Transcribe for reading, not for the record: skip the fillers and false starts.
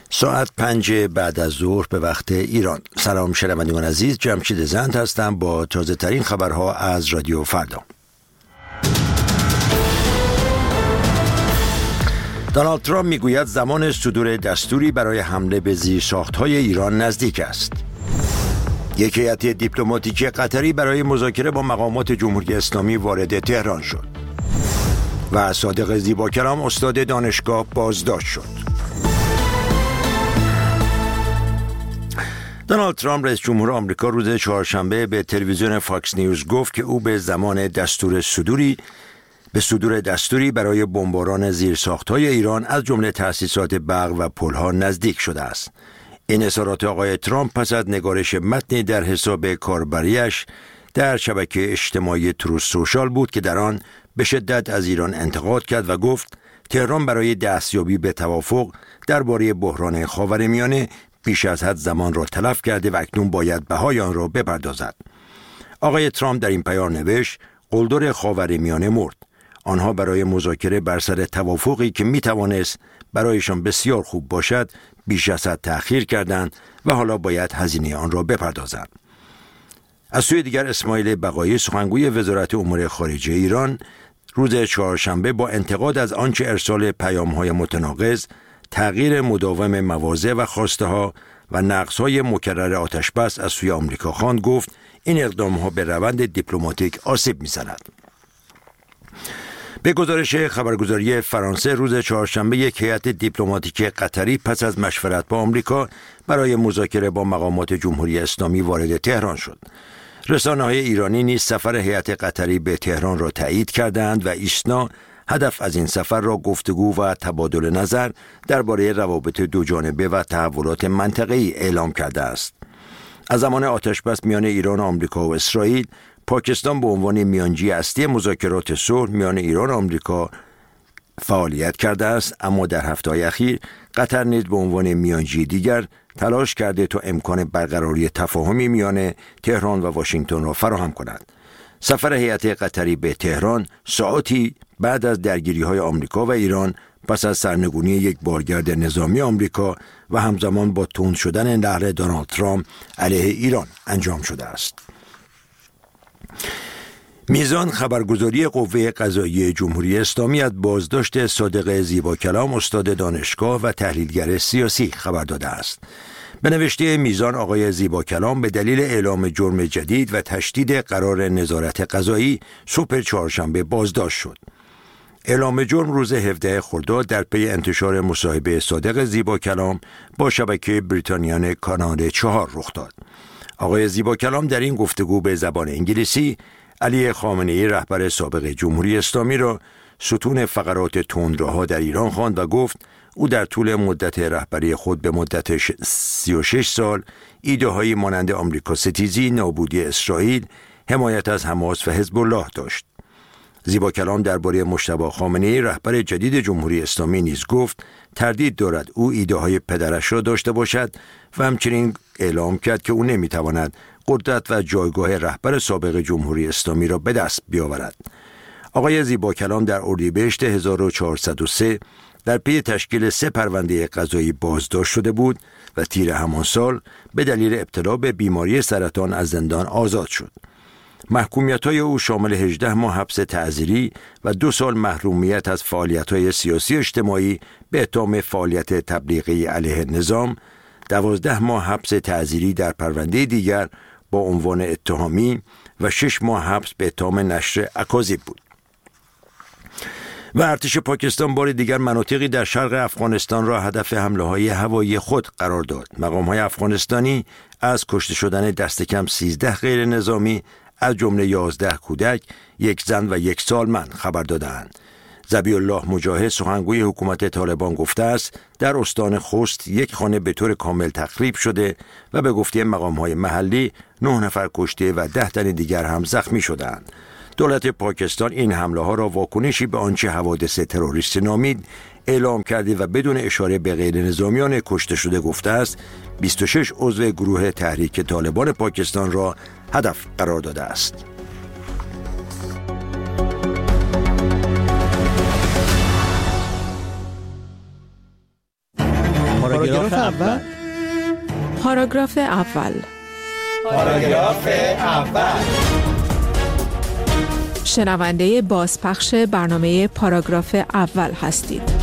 ساعت 5 بعد از ظهر به وقت ایران. سلام شنوندگان عزیز، جمشید زند هستم با تازه ترین خبرها از رادیو فردا. دونالد ترامپ میگوید زمان صدور دستوری برای حمله به زیرساخت‌های ایران نزدیک است. یک هیئت دیپلماتیک قطری برای مذاکره با مقامات جمهوری اسلامی وارد تهران شد. و صادق زیباکلام استاد دانشگاه بازداشت شد. دونالد ترامپ رئیس جمهور آمریکا روز چهارشنبه به تلویزیون فاکس نیوز گفت که او به زمان صدور دستوری برای بمباران زیرساخت‌های ایران از جمله تأسیسات برق و پل‌ها نزدیک شده است. این اظهارات آقای ترامپ پس از نگارش متنی در حساب کاربریش در شبکه اجتماعی تروث سوشال بود که در آن به شدت از ایران انتقاد کرد و گفت تهران برای دستیابی به توافق درباره بحران خاورمیانه بیش از حد زمان را تلف کرده و اکنون باید بهای آن را بپردازد. آقای ترامپ در این پیام نوشت: قلدر خاورمیانه مرد. آنها برای مذاکره بر سر توافقی که میتوانست برایشان بسیار خوب باشد بیش از حد تأخیر کردند و حالا باید هزینه آن را بپردازند. از سوی دیگر اسماعیل بقایی سخنگوی وزارت امور خارجه ایران روز چهارشنبه با انتقاد از آنچه ارسال پیام‌های متناقض، تغییر مداوم مواضع و خواسته‌ها و نقص‌های مکرر آتشبس از سوی آمریکا خواند، گفت این اقدام‌ها به روند دیپلماتیک آسیب می‌زند. به گزارش خبرگزاری فرانسه روز چهارشنبه یک هیئت دیپلماتیک قطری پس از مشورت با آمریکا برای مذاکره با مقامات جمهوری اسلامی وارد تهران شد. رسانه‌های ایرانی نیز سفر هیئت قطری به تهران را تایید کردند و ایسنا هدف از این سفر را گفتگو و تبادل نظر درباره روابط دوجانبه و تحولات منطقه‌ای اعلام کرده است. از زمان آتشبس میان ایران و آمریکا و اسرائیل، پاکستان به عنوان میانجی اصلی مذاکرات صلح میان ایران و آمریکا فعالیت کرده است، اما در هفته‌های اخیر قطر نیز به عنوان میانجی دیگر تلاش کرده تا امکان برقراری تفاهمی میان تهران و واشنگتن را فراهم کند. سفر هیئت قطری به تهران ساعاتی بعد از درگیری‌های آمریکا و ایران پس از سرنگونی یک بارگرد نظامی آمریکا و همزمان با تند شدن نهر دونالد ترامپ علیه ایران انجام شده است. میزان خبرگزاری قوه قضاییه جمهوری اسلامی از بازداشت صادق زیباکلام استاد دانشگاه و تحلیلگر سیاسی خبر داده است. به نوشته میزان، آقای زیباکلام به دلیل اعلام جرم جدید و تشدید قرار نظارت قضایی صبح چهارشنبه بازداشت شد. اعلام جرم روز 17 خرداد در پی انتشار مصاحبه صادق زیباکلام با شبکه بریتانیان کانال 4 رخ داد. آقای زیباکلام در این گفتگو به زبان انگلیسی علی خامنه‌ای رهبر سابق جمهوری اسلامی را ستون فقرات تندروها در ایران خواند و گفت او در طول مدت رهبری خود به مدت 36 سال ایده‌هایی مانند آمریکا ستیزی، نابودی اسرائیل، حمایت از حماس و حزب الله داشت. زیباکلام درباره مجتبی خامنه‌ای رهبر جدید جمهوری اسلامی نیز گفت تردید دارد او ایده‌های پدرش را داشته باشد و همچنین اعلام کرد که او نمی‌تواند قدرت و جایگاه رهبر سابق جمهوری اسلامی را به دست بیاورد. آقای زیباکلام در اردیبهشت 1403 در پی تشکیل 3 پرونده قضایی بازداشت شده بود و تیر همان سال به دلیل ابتلا به بیماری سرطان از زندان آزاد شد. محکومیت‌های او شامل 18 ماه حبس تعزیری و 2 سال محرومیت از فعالیت‌های سیاسی اجتماعی به اتهام فعالیت تبلیغی علیه نظام، 12 ماه حبس تعزیری در پرونده دیگر با عنوان اتهامی و 6 ماه حبس به اتهام نشر اکاذیب بود. و ارتش پاکستان بار دیگر مناطقی در شرق افغانستان را هدف حمله‌های هوایی خود قرار داد. مقام‌های افغانستانی از کشته شدن دست کم 13 غیر نظامی از جمله 11 کودک، 1 زن و 1 سالمند خبر دادند. ذبیح الله مجاهد سخنگوی حکومت طالبان گفته است در استان خوست 1 خانه به طور کامل تخریب شده و به گفته مقام‌های محلی 9 نفر کشته و 10 تن دیگر هم زخمی شدند. دولت پاکستان این حمله ها را واکنشی به آنچه حوادث تروریست نامید اعلام کرده و بدون اشاره به غیر نظامیان کشته شده گفته است 26 عضو گروه تحریک طالبان پاکستان را هدف قرار داده است. پاراگراف اول. پاراگراف اول. پاراگراف اول. شنونده بازپخش برنامه پاراگراف اول هستید.